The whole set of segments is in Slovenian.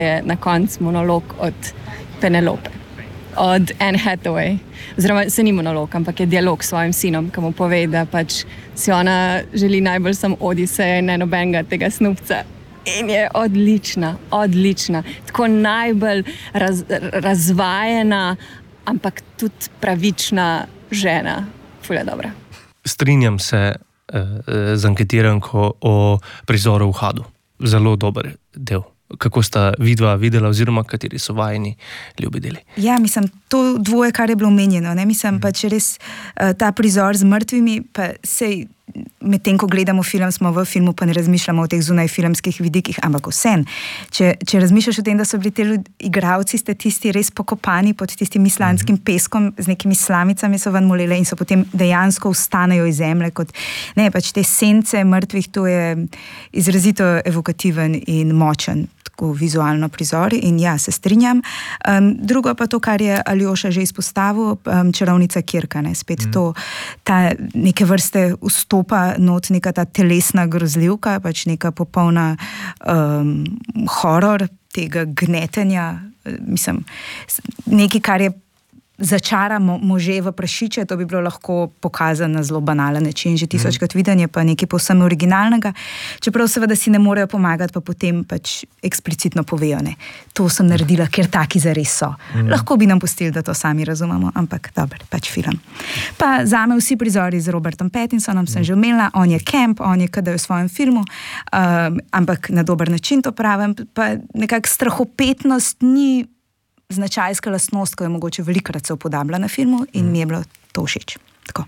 je na koncu monolog od Penelope, od Anne Hathaway. Oziroma, se ni monolog, ampak je dialog s svojim sinom, ki mu pove, da pač si ona želi najbolj sam Odiseja in ne nobenega tega snupca. In je odlična. Tako najbolj razvajena, ampak tudi pravična žena. Ful je dobra. Strinjam se z anketiranko o prizoru v Hadu. Zelo dober del. Kako sta vidva videla oziroma kateri so vajeni ljubi deli? Ja, mislim, to dvoje, kar je bilo omenjeno, ne? Mislim, pač res ta prizor z mrtvimi, pa sej medtem, ko gledamo film, smo v filmu, pa ne razmišljamo o teh zunaj filmskih vidikih, ampak vsem. Če razmišljaš o tem, da so bili te igralci, statisti res pokopani pod tistim islandskim peskom, z nekimi slamicami so ven molele in so potem dejansko vstanejo iz zemlje, kot, ne, pač te sence mrtvih, to je izrazito evokativen in močen tako vizualno prizor in ja, se strinjam. Drugo pa to, kar je Aljoša že izpostavil, čarovnica Kirka, ne, spet to, ta neke vrste vstopa not, neka ta telesna grozljivka, pač neka popolna horor tega gnetenja, mislim, nekaj, kar je začara može v prašiče, to bi bilo lahko pokazano na zelo banalen način, že tisočkrat videnje, pa nekaj povsem originalnega, čeprav seveda si ne morejo pomagati, pa potem pač eksplicitno povejo, ne, to sem naredila, ker taki zares so. Lahko bi nam pustili, da to sami razumemo, ampak dober, pač film. Pa zame vsi prizori z Robertom Pattinsonom sem že omenila, on je camp, on je kadar v svojem filmu, ampak na dober način to pravim, pa nekak strahopetnost ni značajska lastnost, ko je mogoče velikokrat se upodablja na filmu in mi je bilo to všeč. Tako.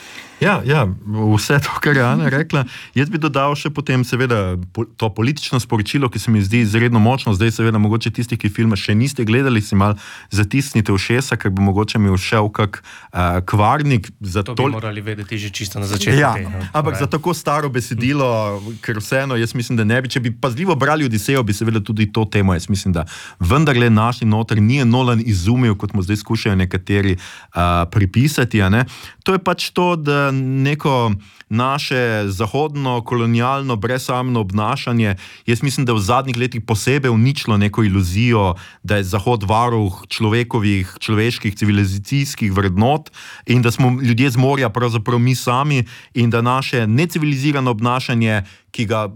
Ja, vse to, kar je Ana rekla. Jaz bi dodal še potem seveda to politično sporočilo, ki se mi zdi izredno močno. Zdaj seveda mogoče tisti, ki filma še niste gledali, si mal zatisnite ušesa, ker bo mogoče mi všel kak kvarnik. To bi morali vedeti že čisto na začetku. Ja, ampak za tako staro besedilo, ker vseeno, jaz mislim, da ne bi, če bi pazljivo brali Odisejo, bi seveda tudi to temo, jaz mislim, da vendarle našli noter, nije Nolan izumil, kot mu zdaj skušajo nekateri pripisati, a ne. To je pač to, da neko naše zahodno, kolonialno, brezsamno obnašanje, jaz mislim, da v zadnjih letih posebej uničilo neko iluzijo, da je Zahod varuh človeških, civilizacijskih vrednot in da smo ljudje z morja pravzaprav mi sami in da naše necivilizirano obnašanje, ki ga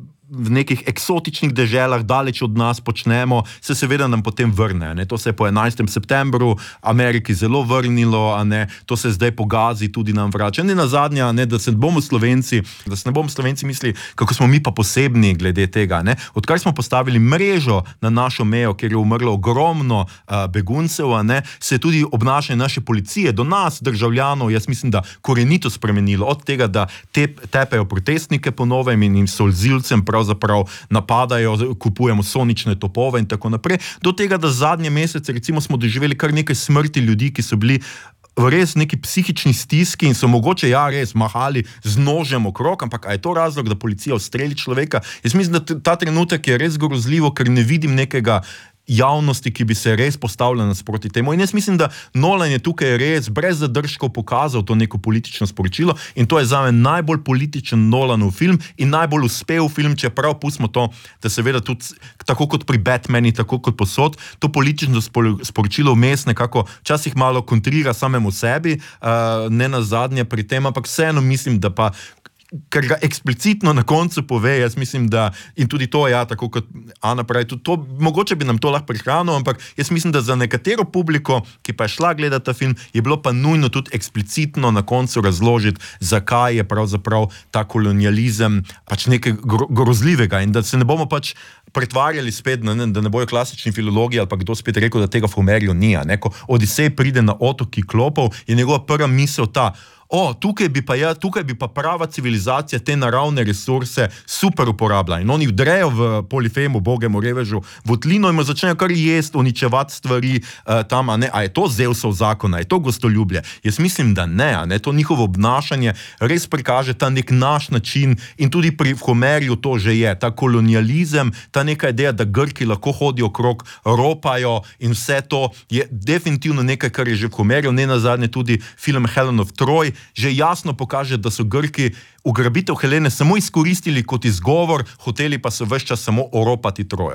v nekih eksotičnih deželah daleč od nas počnemo, se seveda nam potem vrne. Ne? To se je po 11. septembru Ameriki zelo vrnilo, a ne? To se zdaj po Gazi tudi nam vrača. Ne nazadnje, ne? Da se ne bomo Slovenci mislili, kako smo mi pa posebni glede tega. Ne? Odkar smo postavili mrežo na našo mejo, kjer je umrlo ogromno beguncev, a ne? Se je tudi obnašanje naše policije do nas, državljanov, jaz mislim, da korenito spremenilo. Od tega, da tepejo protestnike po novem in jim solzilcem pravzaprav napadajo, kupujemo sonične topove in tako naprej, do tega, da zadnje mesece recimo smo doživeli kar nekaj smrti ljudi, ki so bili v res neki psihični stiski in so mogoče res mahali z nožem okrog, ampak a je to razlog, da policija ustreli človeka? Jaz mislim, da ta trenutek je res grozljivo, ker ne vidim nekega javnosti, ki bi se res postavila nasproti temu. In jaz mislim, da Nolan je tukaj res brez zadržkov pokazal to neko politično sporočilo in to je zame najbolj političen Nolanov film in najbolj uspel film, čeprav pustimo to, da seveda tudi tako kot pri Batmani, tako kot posod, to politično sporočilo vmes nekako včasih malo kontrira samemu sebi, ne nazadnje pri tem, ampak vseeno mislim, da pa ker ga eksplicitno na koncu pove, jaz mislim, da in tudi to, ja, tako kot Ana pravi, tudi to, mogoče bi nam to lahko prihranilo, ampak jaz mislim, da za nekatero publiko, ki pa je šla gledati ta film, je bilo pa nujno tudi eksplicitno na koncu razložiti, zakaj je pravzaprav ta kolonializem pač nekaj grozljivega in da se ne bomo pač pretvarjali spet, da ne bojo klasični filologi ali pa kdo spet rekel, da tega v Homerju ni. Ko Odisej pride na otok Kiklopov, je njegova prva misel ta, tukaj bi pa prava civilizacija te naravne resurse super uporabila. In oni vdrejo v Polifemu, bogemu revežu, v votlino in začnejo kar jesti, uničevati stvari tam, a ne. A je to Zeusov zakon, a je to gostoljubje? Jaz mislim, da ne, a ne. To njihovo obnašanje res prikaže ta nek naš način in tudi pri Homerju to že je. Ta kolonializem, ta neka ideja, da Grki lahko hodijo okrog, ropajo in vse to je definitivno nekaj, kar je že v Homerju, ne nazadnje tudi film Helen of Troy, že jasno pokaže, da so Grki ugrabitev Helene samo izkoristili kot izgovor, hoteli pa so ves čas samo oropati Trojo.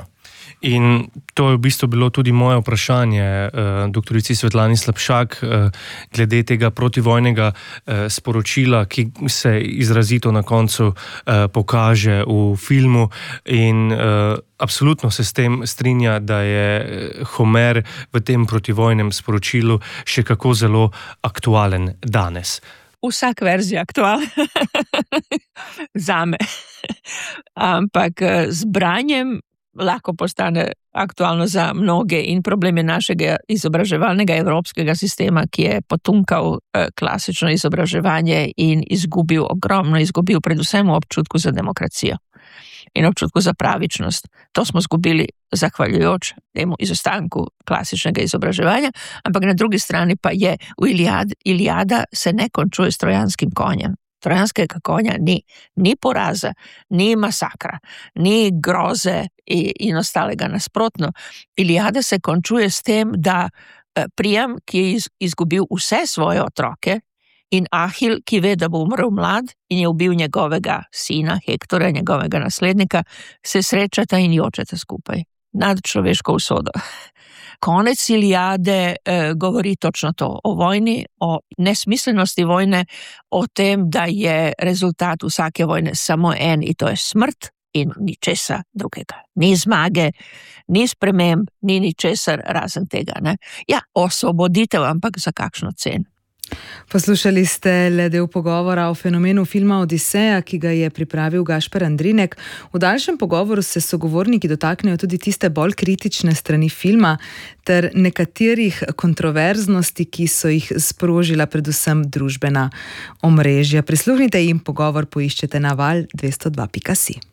In to je v bistvu bilo tudi moje vprašanje doktorici Svetlani Slapšak glede tega protivojnega sporočila, ki se izrazito na koncu pokaže v filmu, in absolutno se s tem strinja, da je Homer v tem protivojnem sporočilu še kako zelo aktualen danes. Vsak verzija aktualen zame. Ampak z branjem lahko postane aktualno za mnoge in problem je našega izobraževalnega evropskega sistema, ki je potunkal klasično izobraževanje in izgubil predvsem v občutku za demokracijo in občutku za pravičnost. To smo izgubili zahvaljujoč temu izostanku klasičnega izobraževanja, ampak na drugi strani pa je Iliada se ne končuje s trojanskim konjem. Trojanskega konja ni poraza, ni masakra, ni groze in ostalega. Nasprotno, Iliada se končuje s tem, da Priam, ki je izgubil vse svoje otroke, in Ahil, ki ve, da bo umrl mlad in je ubil njegovega sina, Hektorja, njegovega naslednika, se srečata in jočeta skupaj nad človeško usodo. Konec Iliade govori točno to, o vojni, o nesmiselnosti vojne, o tem, da je rezultat vsake vojne samo en, in to je smrt in ničesar drugega. Ni zmage, ni sprememb, ni ničesar razen tega. Ne? Ja, osvoboditev, ampak za kakšno ceno. Poslušali ste le del pogovora o fenomenu filma Odiseja, ki ga je pripravil Gašper Andrinek. V daljšem pogovoru se sogovorniki dotaknejo tudi tiste bolj kritične strani filma ter nekaterih kontroverznosti, ki so jih sprožila predvsem družbena omrežja. Prisluhnite jim, pogovor poiščete na val202.si.